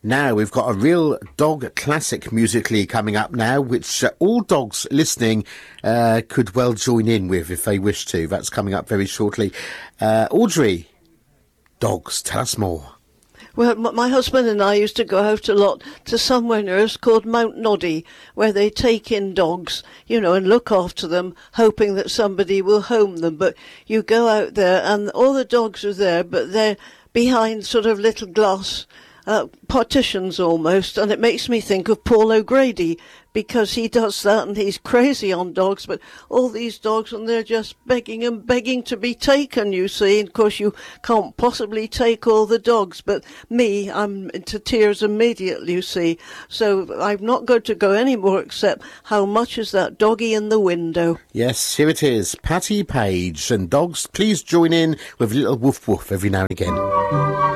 Now, we've got a real dog classic musically coming up now, which all dogs listening could well join in with if they wish to. That's coming up very shortly. Audrey, dogs, tell us more. Well, my husband and I used to go out a lot to somewhere near us called Mount Noddy, where they take in dogs, you know, and look after them, hoping that somebody will home them. But you go out there and all the dogs are there, but they're behind sort of little glass partitions almost, and it makes me think of Paul O'Grady, because he does that and he's crazy on dogs, but all these dogs, and they're just begging and begging to be taken, you see. And of course you can't possibly take all the dogs, but me, I'm into tears immediately, you see. So I'm not going to go any more except How Much Is That Doggy in the Window? Yes, here it is, Patti Page. And dogs, please join in with a little woof woof every now and again.